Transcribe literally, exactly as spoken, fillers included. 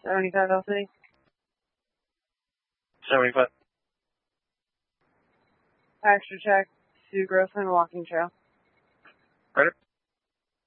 seventy-five L C. seventy-five. Extra check to Grossman Walking Trail. Ready?